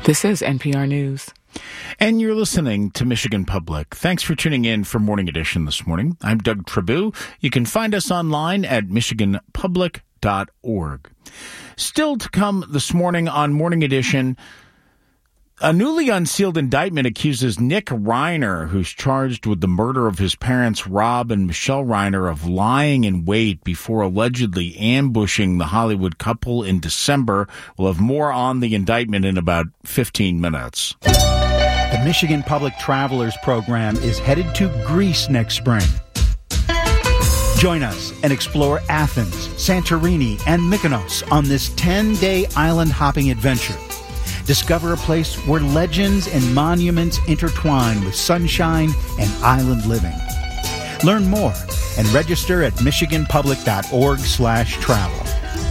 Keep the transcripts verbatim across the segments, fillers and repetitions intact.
This is N P R News. And you're listening to Michigan Public. Thanks for tuning in for Morning Edition this morning. I'm Doug Trabue. You can find us online at michigan public dot org. Still to come this morning on Morning Edition, a newly unsealed indictment accuses Nick Reiner, who's charged with the murder of his parents, Rob and Michelle Reiner, of lying in wait before allegedly ambushing the Hollywood couple in December. We'll have more on the indictment in about fifteen minutes. The Michigan Public Travelers Program is headed to Greece next spring. Join us and explore Athens, Santorini, and Mykonos on this ten-day island-hopping adventure. Discover a place where legends and monuments intertwine with sunshine and island living. Learn more and register at michigan public dot org slash travel.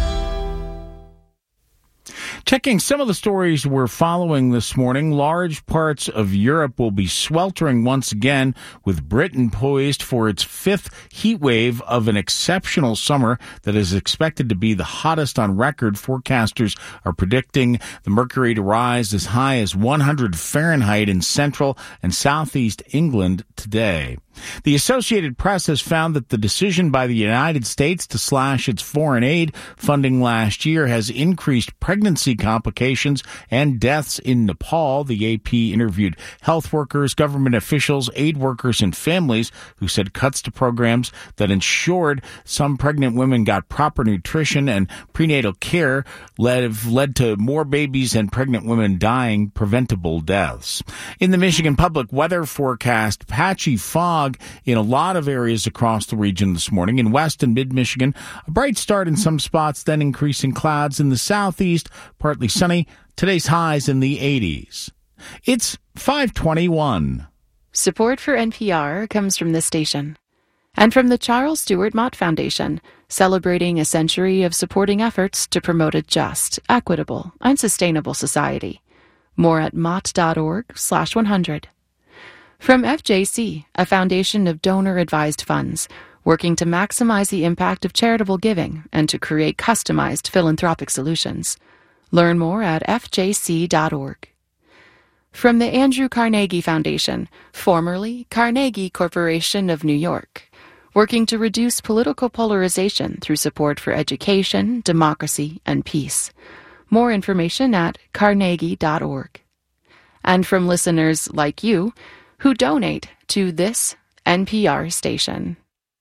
Checking some of the stories we're following this morning, large parts of Europe will be sweltering once again, with Britain poised for its fifth heat wave of an exceptional summer that is expected to be the hottest on record. Forecasters are predicting the mercury to rise as high as one hundred Fahrenheit in central and southeast England today. The Associated Press has found that the decision by the United States to slash its foreign aid funding last year has increased pregnancy complications and deaths in Nepal. The A P interviewed health workers, government officials, aid workers, and families who said cuts to programs that ensured some pregnant women got proper nutrition and prenatal care led, led to more babies and pregnant women dying, preventable deaths. In the Michigan Public weather forecast, patchy fog in a lot of areas across the region this morning. In west and mid-Michigan, a bright start in some spots, then increasing clouds. In the southeast, partly sunny. Today's highs in the eighties. It's five twenty-one. Support for N P R comes from this station and from the Charles Stewart Mott Foundation, celebrating a century of supporting efforts to promote a just, equitable, and sustainable society. More at mott dot org slash one hundred. From F J C, a foundation of donor-advised funds, working to maximize the impact of charitable giving and to create customized philanthropic solutions. Learn more at f j c dot org. From the Andrew Carnegie Foundation, formerly Carnegie Corporation of New York, working to reduce political polarization through support for education, democracy, and peace. More information at carnegie dot org. And from listeners like you, who donate to this N P R station.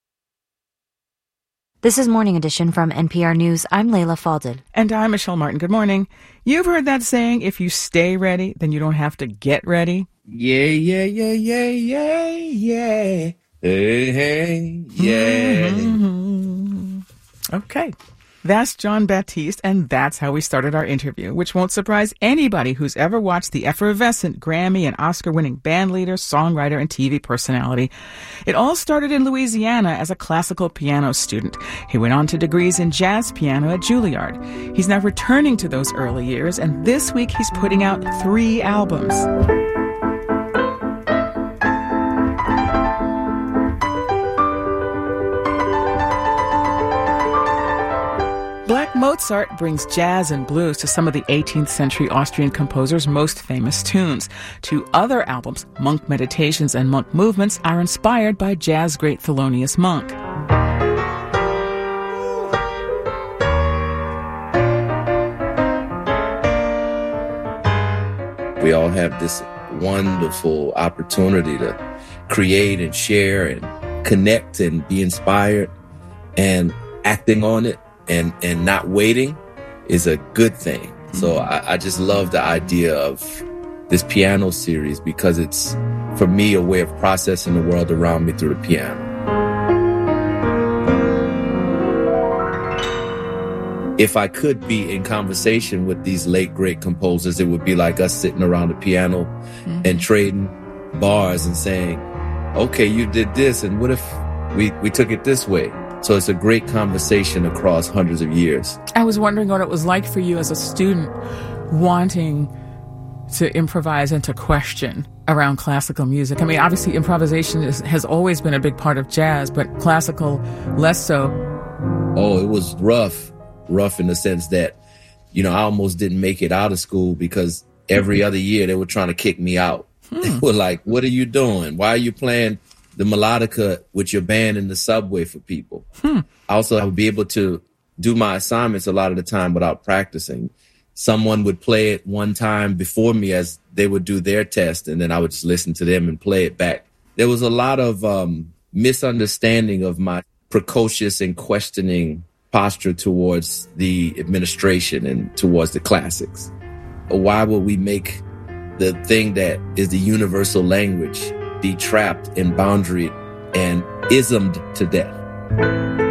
This is Morning Edition from N P R News. I'm Layla Fadel. And I'm Michelle Martin. Good morning. You've heard that saying, if you stay ready, then you don't have to get ready. Yeah, yeah, yeah, yeah, yeah, yeah. Hey, hey, yeah. Mm-hmm. Okay. That's Jon Batiste, and that's how we started our interview, which won't surprise anybody who's ever watched the effervescent Grammy and Oscar-winning bandleader, songwriter, and T V personality. It all started in Louisiana as a classical piano student. He went on to degrees in jazz piano at Juilliard. He's now returning to those early years, and this week he's putting out three albums. Black Mozart brings jazz and blues to some of the eighteenth century Austrian composer's most famous tunes. Two other albums, Monk Meditations and Monk Movements, are inspired by jazz great Thelonious Monk. We all have this wonderful opportunity to create and share and connect and be inspired, and acting on it and and not waiting is a good thing. Mm-hmm. So I, I just love the idea of this piano series because it's, for me, a way of processing the world around me through the piano. If I could be in conversation with these late, great composers, it would be like us sitting around the piano mm-hmm. and trading bars and saying, okay, you did this, and what if we, we took it this way? So it's a great conversation across hundreds of years. I was wondering what it was like for you as a student wanting to improvise and to question around classical music. I mean, obviously improvisation is, has always been a big part of jazz, but classical less so. Oh, it was rough. Rough in the sense that, you know, I almost didn't make it out of school because every other year they were trying to kick me out. Hmm. They were like, what are you doing? Why are you playing the melodica with your band in the subway for people? Hmm. Also, I would be able to do my assignments a lot of the time without practicing. Someone would play it one time before me as they would do their test, and then I would just listen to them and play it back. There was a lot of um, misunderstanding of my precocious and questioning posture towards the administration and towards the classics. Why would we make the thing that is the universal language be trapped in boundary and ismed to death?